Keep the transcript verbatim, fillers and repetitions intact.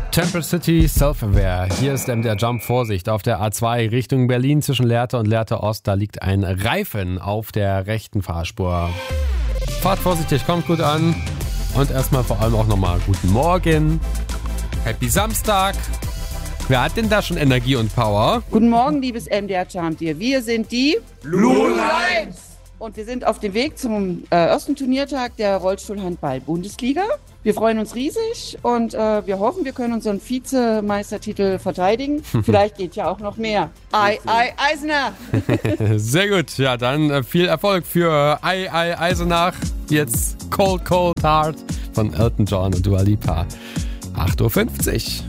Temple City Self-Aware. Hier ist der Jump. Vorsicht auf der A zwei Richtung Berlin zwischen Lehrte und Lehrte Ost. Da liegt ein Reifen auf der rechten Fahrspur. Fahrt vorsichtig, kommt gut an. Und erstmal vor allem auch nochmal guten Morgen. Happy Samstag. Wer hat denn da schon Energie und Power? Guten Morgen, liebes M D R-Charmtier. Wir sind die Blue Lions. Und wir sind auf dem Weg zum äh, ersten Turniertag der Rollstuhlhandball-Bundesliga. Wir freuen uns riesig und äh, wir hoffen, wir können unseren Vizemeistertitel verteidigen. Vielleicht geht ja auch noch mehr. Ei, Ei, Eisenach! Sehr gut. Ja, dann äh, viel Erfolg für Ei, Ei, Eisenach. Jetzt Cold, Cold Heart von Elton John und Dua Lipa. acht Uhr fünfzig.